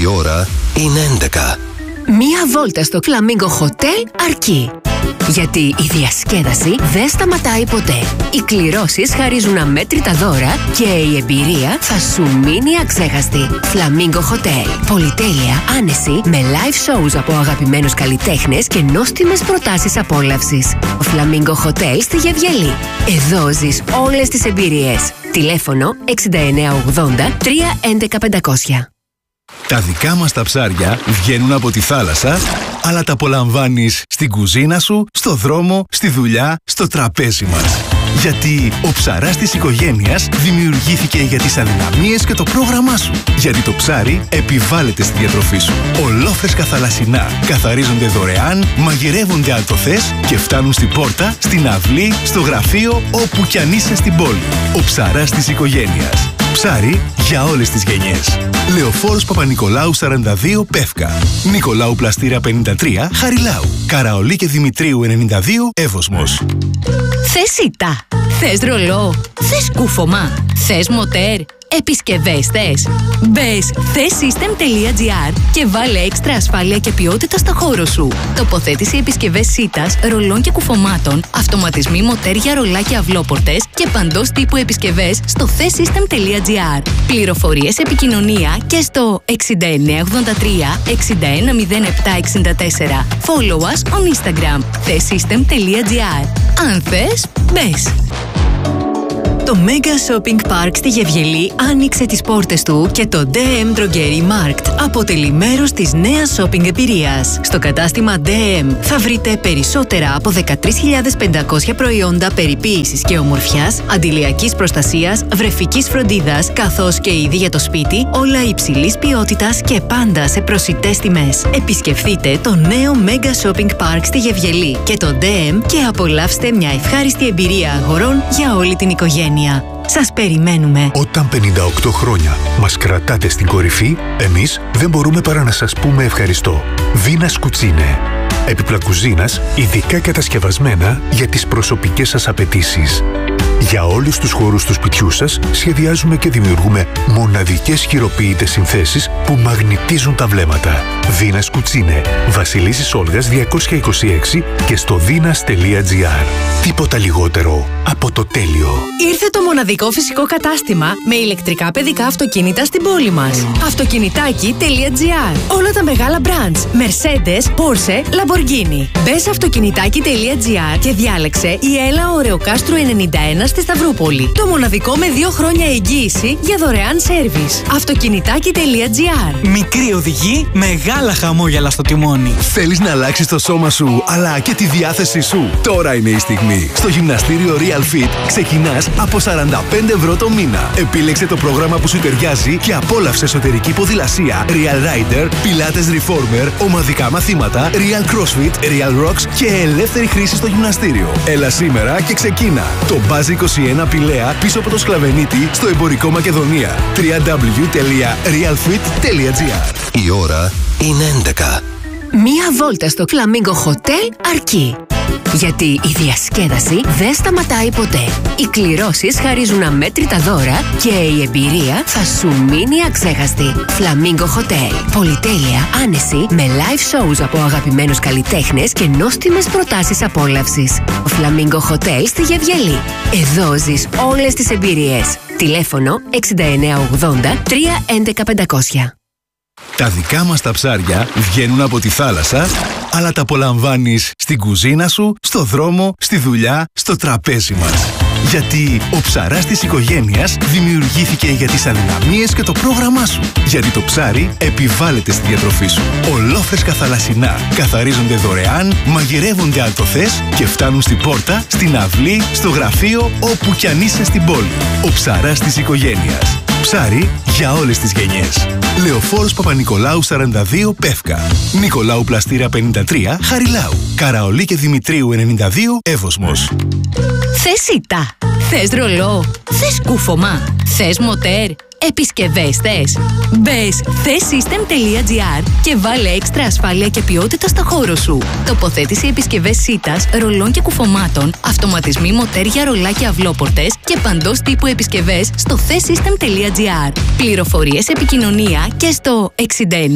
Η ώρα είναι 11. Μία βόλτα στο Flamingo Hotel αρκεί. Γιατί η διασκέδαση δεν σταματάει ποτέ. Οι κληρώσεις χαρίζουν αμέτρητα δώρα και η εμπειρία θα σου μείνει αξέχαστη. Flamingo Hotel. Πολυτέλεια, άνεση, με live shows από αγαπημένους καλλιτέχνες και νόστιμες προτάσεις απόλαυσης. Flamingo Hotel στη Γευγελή. Εδώ ζεις όλες τις εμπειρίες. Τηλέφωνο 6980 311 500. Τα δικά μας τα ψάρια βγαίνουν από τη θάλασσα, αλλά τα απολαμβάνεις στην κουζίνα σου, στο δρόμο, στη δουλειά, στο τραπέζι μας. Γιατί ο ψαράς της οικογένειας δημιουργήθηκε για τις αδυναμίες και το πρόγραμμά σου. Γιατί το ψάρι επιβάλλεται στη διατροφή σου. Ολόφρεσκα θαλασσινά καθαρίζονται δωρεάν, μαγειρεύονται αν το θες και φτάνουν στην πόρτα, στην αυλή, στο γραφείο, όπου κι αν είσαι στην πόλη. Ο ψαράς της οικογένειας. Ψάρι για όλες τις γενιές. Λεωφόρος Παπα-Νικολάου 42 Πεύκα. Νικολάου Πλαστήρα 53 Χαριλάου. Καραολί και Δημητρίου 92 Εύωσμος. Θες ΙΤΑ, θες ρολό, θες κούφωμα, θες μοτέρ, επισκευές θες. Μπες thesystem.gr και βάλε έξτρα ασφάλεια και ποιότητα στο χώρο σου. Τοποθέτηση επισκευές σίτας, ρολών και κουφωμάτων, αυτοματισμοί μοτέρ για ρολά και αυλόπορτες και παντός τύπου επισκευές στο thesystem.gr. Πληροφορίες επικοινωνία και στο 6983 6107 64. Follow us on Instagram thesystem.gr. Αν θες, μπες. Το Mega Shopping Park στη Γευγελή άνοιξε τις πόρτες του και το DM Drogerie Markt αποτελεί μέρος της νέας shopping εμπειρίας. Στο κατάστημα DM θα βρείτε περισσότερα από 13.500 προϊόντα περιποίησης και ομορφιάς, αντιλιακής προστασίας, βρεφικής φροντίδας, καθώς και είδη για το σπίτι, όλα υψηλής ποιότητας και πάντα σε προσιτές τιμές. Επισκεφθείτε το νέο Mega Shopping Park στη Γευγελή και το DM και απολαύστε μια ευχάριστη εμπειρία αγορών για όλη την οικογένεια. Σας περιμένουμε. Όταν 58 χρόνια μας κρατάτε στην κορυφή, εμείς δεν μπορούμε παρά να σας πούμε ευχαριστώ. Βίνας Κουτσίνε. Έπιπλα κουζίνας, ειδικά κατασκευασμένα για τις προσωπικές σας απαιτήσεις. Για όλους τους χώρους του σπιτιού σας σχεδιάζουμε και δημιουργούμε μοναδικές χειροποίητες συνθέσεις που μαγνητίζουν τα βλέμματα. Βίνας Κουτσίνε. Βασιλίσσης Όλγας 226 και στο vinas.gr. Τίποτα λιγότερο από το τέλειο. Ήρθε το μοναδικό φυσικό κατάστημα με ηλεκτρικά παιδικά αυτοκίνητα στην πόλη μας. Αυτοκινητάκι.gr. Όλα τα μεγάλα brands. Mercedes, Porsche, Lamborghini. Μπες αυτοκινητάκι.gr και διάλεξε η Έλα Ωρεοκάστρου 91 στη Σταυρούπολη. Το μοναδικό με 2 χρόνια εγγύηση για δωρεάν σέρβις. Αυτοκινητάκι.gr. Μικρή οδηγή, μεγάλα χαμόγελα στο τιμόνι. Θέλεις να αλλάξεις το σώμα σου, αλλά και τη διάθεσή σου? Τώρα είναι η στιγμή. Στο γυμναστήριο Real Fit ξεκινάς από 45 ευρώ το μήνα. Επίλεξε το πρόγραμμα που σου ταιριάζει και απόλαυσε εσωτερική ποδηλασία, Real Rider, Pilates Reformer, ομαδικά μαθήματα, Real CrossFit, Real Rocks και ελεύθερη χρήση στο γυμναστήριο. Έλα σήμερα και ξεκίνα. Το Buzz 21 Πηλαία πίσω από το Σκλαβενίτη στο εμπορικό Μακεδονία. www.realfit.gr. Η ώρα είναι 11. Μία βόλτα στο Flamingo Hotel αρκεί. Γιατί η διασκέδαση δεν σταματάει ποτέ. Οι κληρώσεις χαρίζουν αμέτρητα δώρα και η εμπειρία θα σου μείνει αξέχαστη. Flamingo Hotel. Πολυτέλεια, άνεση, με live shows από αγαπημένους καλλιτέχνες και νόστιμες προτάσεις απόλαυσης. Flamingo Hotel στη Γευγελή. Εδώ ζεις όλες τις εμπειρίες. Τηλέφωνο 6980 311 500. Τα δικά μας τα ψάρια βγαίνουν από τη θάλασσα, αλλά τα απολαμβάνεις στην κουζίνα σου, στο δρόμο, στη δουλειά, στο τραπέζι μας. Γιατί ο ψαράς της οικογένειας δημιουργήθηκε για τις αδυναμίες και το πρόγραμμά σου. Γιατί το ψάρι επιβάλλεται στη διατροφή σου. Ολόφρεσκα θαλασσινά καθαρίζονται δωρεάν, μαγειρεύονται αν το θες και φτάνουν στην πόρτα, στην αυλή, στο γραφείο, όπου κι αν είσαι στην πόλη. Ο ψαράς της οικογένειας. Ψάρι για όλες τις γενιές. Λεωφόρος Παπα-Νικολάου 42 Πεύκα. Νικολάου Πλαστήρα 53 Χαριλάου. Καραολί και Δημητρίου 92 Εύωσμος. Θες ΙΤΑ, θες ρολό, θες κούφωμα, θες μοτέρ, Επισκευές θες? Μπες thesystem.gr και βάλε έξτρα ασφάλεια και ποιότητα στο χώρο σου. Τοποθέτηση επισκευές σίτας, ρολών και κουφωμάτων, αυτοματισμοί μοτέρ για ρολά και αυλόπορτες και παντός τύπου επισκευές στο thesystem.gr. Πληροφορίες επικοινωνία και στο 6983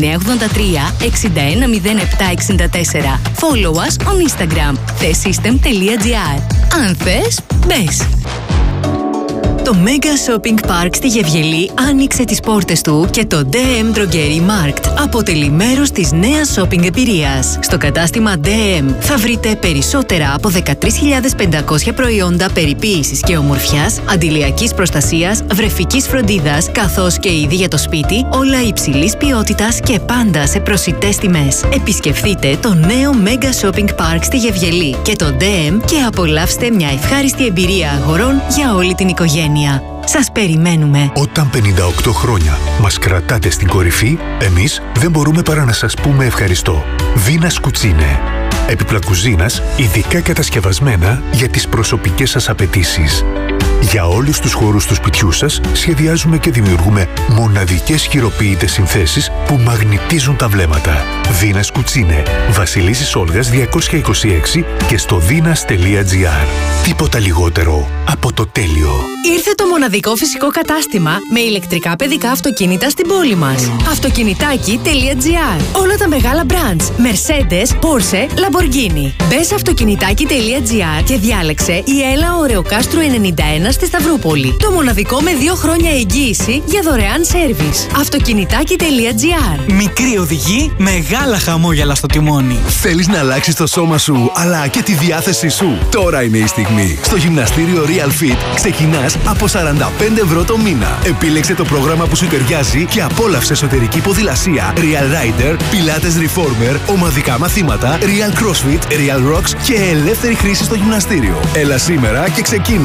610764. Follow us on Instagram thesystem.gr. Αν θες, μπες! Το Mega Shopping Park στη Γευγελή άνοιξε τις πόρτες του και το DM Drogerie Markt αποτελεί μέρος της νέας shopping εμπειρίας. Στο κατάστημα DM θα βρείτε περισσότερα από 13.500 προϊόντα περιποίησης και ομορφιάς, αντιλιακής προστασίας, βρεφικής φροντίδας, καθώς και είδη για το σπίτι, όλα υψηλής ποιότητας και πάντα σε προσιτές τιμές. Επισκεφτείτε το νέο Mega Shopping Park στη Γευγελή και το DM και απολαύστε μια ευχάριστη εμπειρία αγορών για όλη την οικογένεια. Σας περιμένουμε. Όταν 58 χρόνια μας κρατάτε στην κορυφή, εμείς δεν μπορούμε παρά να σας πούμε ευχαριστώ. Βίνας Κουτσίνε. Έπιπλα κουζίνας, ειδικά κατασκευασμένα για τις προσωπικές σας απαιτήσεις. Για όλους τους χώρους του σπιτιού σας σχεδιάζουμε και δημιουργούμε μοναδικές χειροποίητες συνθέσεις που μαγνητίζουν τα βλέμματα. Βίνας Κουτσίνε. Βασιλίσσης Όλγας 226 και στο vinas.gr. Τίποτα λιγότερο από το τέλειο. Ήρθε το μοναδικό φυσικό κατάστημα με ηλεκτρικά παιδικά αυτοκίνητα στην πόλη μας. Αυτοκινητάκι.gr. Όλα τα μεγάλα brands Mercedes, Porsche, Lamborghini. Μπες αυτοκινητάκι.gr και διάλεξε η Έλα Ωρεοκάστρου 91 στη Σταυρούπολη. Το μοναδικό με 2 χρόνια εγγύηση για δωρεάν σέρβις. Αυτοκινητάκι.gr. Μικρή οδηγή, μεγάλα χαμόγελα στο τιμόνι. Θέλεις να αλλάξεις το σώμα σου, αλλά και τη διάθεσή σου? Τώρα είναι η στιγμή. Στο γυμναστήριο Real Fit ξεκινάς από 45 ευρώ το μήνα. Επίλεξε το πρόγραμμα που σου ταιριάζει και απόλαυσε εσωτερική ποδηλασία, Real Rider, Pilates Reformer, ομαδικά μαθήματα, Real CrossFit, Real Rocks και ελεύθερη χρήση στο γυμναστήριο. Έλα σήμερα και ξεκίνα.